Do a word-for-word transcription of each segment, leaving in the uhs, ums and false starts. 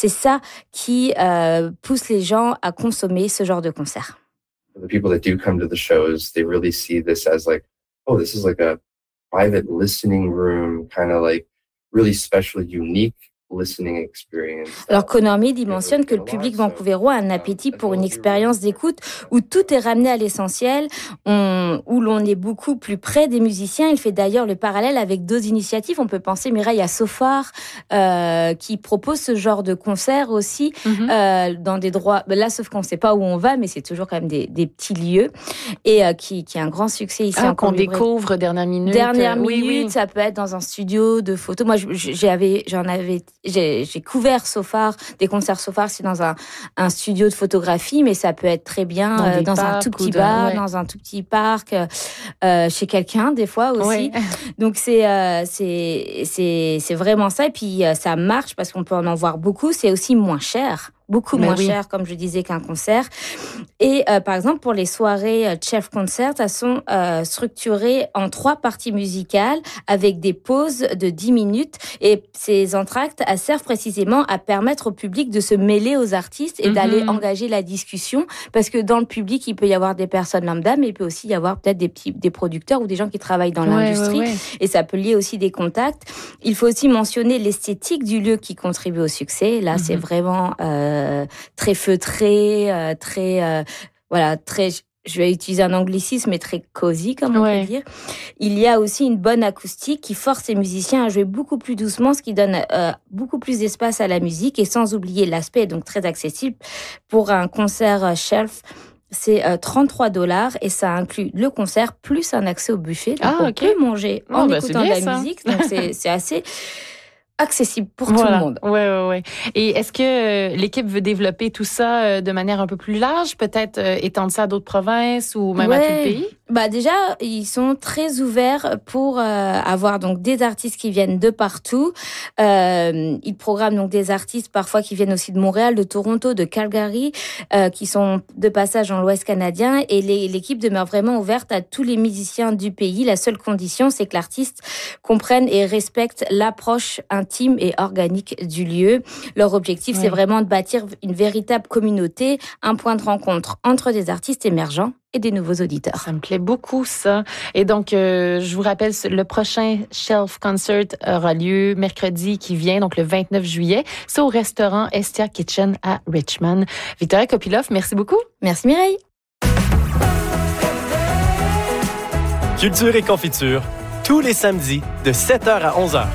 c'est ça qui euh, pousse les gens à consommer ce genre de concert. The people that do come to the shows, they really see this as like, oh, this is like a private listening room, kind of like really special, unique listening experience. Alors Connor Mead, il mentionne que le public vancouverois a un appétit pour une expérience d'écoute où tout est ramené à l'essentiel, on, où l'on est beaucoup plus près des musiciens. Il fait d'ailleurs le parallèle avec d'autres initiatives. On peut penser, Mireille, à Sofar, euh, qui propose ce genre de concert aussi, mm-hmm. euh, dans des droits... Là, sauf qu'on ne sait pas où on va, mais c'est toujours quand même des, des petits lieux, et euh, qui, qui a un grand succès ici. Ah, qu'on découvre dernière minute. Dernière euh, minute, oui, oui. Ça peut être dans un studio de photos. Moi, j'avais, j'en avais... J'ai, j'ai couvert Sofar, des concerts Sofar, c'est dans un, un studio de photographie, mais ça peut être très bien dans, euh, dans un tout petit bar, ouais. dans un tout petit parc, euh, chez quelqu'un des fois aussi. Ouais. Donc c'est, euh, c'est, c'est, c'est vraiment ça. Et puis euh, ça marche parce qu'on peut en voir beaucoup. C'est aussi moins cher. Beaucoup Mais moins oui. cher, comme je disais, qu'un concert. Et euh, par exemple, pour les soirées euh, Chef Concert, elles sont euh, structurées en trois parties musicales avec des pauses de dix minutes. Et ces entr'actes elles servent précisément à permettre au public de se mêler aux artistes et mm-hmm. d'aller engager la discussion. Parce que dans le public, il peut y avoir des personnes lambda, mais il peut aussi y avoir peut-être des petits des producteurs ou des gens qui travaillent dans ouais, l'industrie. Ouais, ouais. Et ça peut lier aussi des contacts. Il faut aussi mentionner l'esthétique du lieu qui contribue au succès. Là, mm-hmm. c'est vraiment... Euh, Euh, très feutré, euh, très euh, voilà, très. Je vais utiliser un anglicisme, mais très cosy, comme on ouais. peut dire. Il y a aussi une bonne acoustique qui force les musiciens à jouer beaucoup plus doucement, ce qui donne euh, beaucoup plus d'espace à la musique, et sans oublier l'aspect donc très accessible pour un concert euh, Shelf. C'est euh, trente-trois dollars et ça inclut le concert plus un accès au buffet. Donc ah, on okay. peut manger oh, en bah, écoutant de la ça. musique. Donc c'est, c'est assez accessible pour voilà. tout le monde. Ouais, ouais, ouais. Et est-ce que euh, l'équipe veut développer tout ça euh, de manière un peu plus large, peut-être euh, étendre ça à d'autres provinces ou même ouais. à tout le pays? Bah déjà, ils sont très ouverts pour euh, avoir donc des artistes qui viennent de partout. Euh, ils programment donc des artistes parfois qui viennent aussi de Montréal, de Toronto, de Calgary, euh, qui sont de passage dans l'Ouest canadien. Et les, l'équipe demeure vraiment ouverte à tous les musiciens du pays. La seule condition, c'est que l'artiste comprenne et respecte l'approche intime et organique du lieu. Leur objectif, oui. c'est vraiment de bâtir une véritable communauté, un point de rencontre entre des artistes émergents et des nouveaux auditeurs. Ça me plaît beaucoup, ça. Et donc, euh, je vous rappelle, le prochain Shelf Concert aura lieu mercredi qui vient, donc le vingt-neuf juillet. C'est au restaurant Estia Kitchen à Richmond. Victoria Kopylov, merci beaucoup. Merci Mireille. Culture et confiture, tous les samedis de sept heures à onze heures.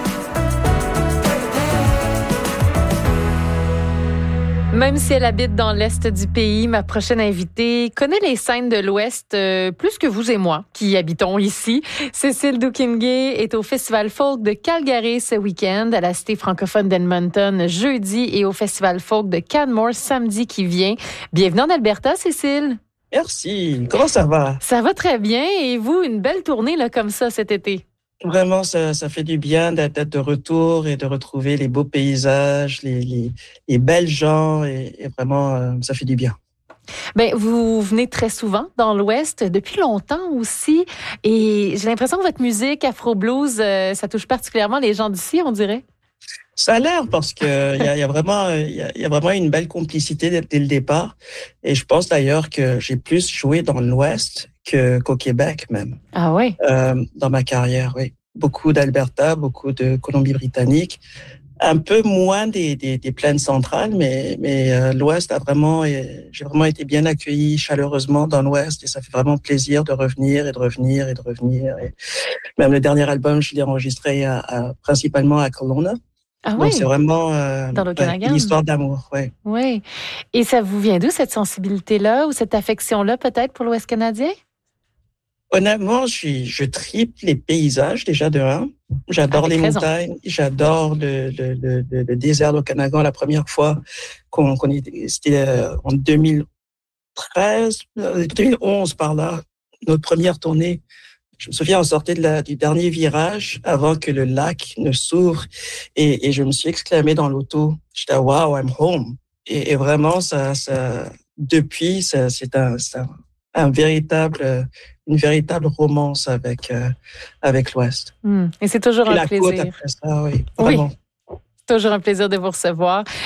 Même si elle habite dans l'Est du pays, ma prochaine invitée connaît les scènes de l'Ouest euh, plus que vous et moi, qui habitons ici. Cécile Doukhingay est au Festival Folk de Calgary ce week-end, à la Cité francophone d'Edmonton jeudi et au Festival Folk de Canmore samedi qui vient. Bienvenue en Alberta, Cécile. Merci. Comment ça va? Ça va très bien. Et vous, une belle tournée là comme ça cet été? Vraiment, ça, ça fait du bien d'être de retour et de retrouver les beaux paysages, les, les, les belles gens et, et vraiment, euh, ça fait du bien. Ben, vous venez très souvent dans l'Ouest, depuis longtemps aussi, et j'ai l'impression que votre musique afro-blues, euh, ça touche particulièrement les gens d'ici, on dirait. Ça a l'air parce que il y a, y a vraiment, il y a, y a vraiment une belle complicité dès, dès le départ. Et je pense d'ailleurs que j'ai plus joué dans l'Ouest que, qu'au Québec même. Ah oui? Euh, dans ma carrière, oui. Beaucoup d'Alberta, beaucoup de Colombie-Britannique. Un peu moins des, des, des plaines centrales, mais, mais euh, l'Ouest a vraiment, j'ai vraiment été bien accueilli chaleureusement dans l'Ouest et ça fait vraiment plaisir de revenir et de revenir et de revenir. Et même le dernier album, je l'ai enregistré à, à, principalement à Kelowna. Ah Donc, oui? c'est vraiment euh, dans ouais, une histoire d'amour. Oui. Oui. Et ça vous vient d'où, cette sensibilité-là ou cette affection-là, peut-être, pour l'Ouest canadien? Honnêtement, je, je tripe les paysages, déjà de un. J'adore Avec les raison. montagnes, j'adore le, le, le, le désert d'Okanagan. La première fois qu'on, qu'on était, c'était en deux mille treize, deux mille onze par là, notre première tournée. Je me souviens, on sortait de la, du dernier virage avant que le lac ne s'ouvre et, et je me suis exclamé dans l'auto. J'étais « Wow, I'm home ». Et, et vraiment, ça, ça, depuis, ça, c'est un, c'est un, un véritable, une véritable romance avec, euh, avec l'Ouest. Mmh. Et c'est toujours et un la plaisir. Côte après ça, oui, vraiment. Oui. Toujours un plaisir de vous recevoir.